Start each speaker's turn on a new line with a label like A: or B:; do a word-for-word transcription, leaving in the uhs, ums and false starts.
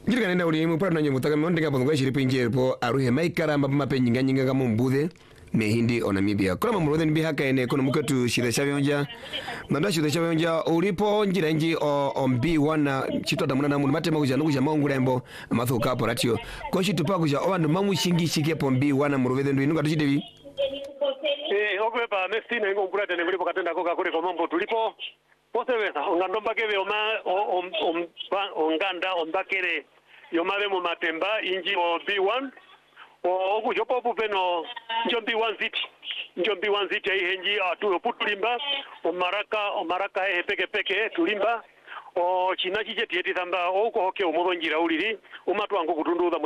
A: Njirika nenda uli mu partner nyomu taka monde ngapo ngwa shiripo injepo aruhe maikara mba mape nyinga nyinga kama mbudhe mehindi o Namibia. Kuna mamurudhe nibi haka ene kono muketu shida shabionja. Nanda shida shabionja ulipo njira nji o, o mbi wana chito damuna namu mate makuja nukuja maungu lembo mathu kapo ratio. Koshi tupakuja owa ndo mamu shingi shiki po mbi wana murudhe ndu inuka tuchidevi.
B: Eh, okwepa Messi na ingo mpurate nengulipo katenda koka kule kwa mambo tulipo. Poseweza ongandomba kebe oma om om onganda ombakere yomale mu matemba inji o B one o okujopo pupeno njombi one city njombi one city henji atu putulimba o maraka o maraka he peke peke tulimba o chinachi cheti tamba o ko hoke o mobonjira uliri umatu ango kutunduza